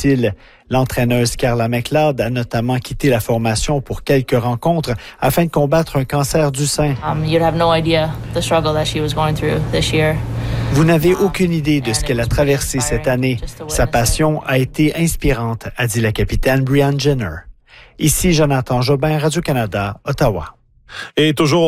difficile. L'entraîneuse Carla McLeod a notamment quitté la formation pour quelques rencontres afin de combattre un cancer du sein. You'd have no idea the struggle that she was going through this year. Vous n'avez aucune idée de ce qu'elle a traversé cette année. Sa passion a été inspirante, a dit la capitaine Brianne Jenner. Ici Jonathan Jobin, Radio-Canada, Ottawa. Et toujours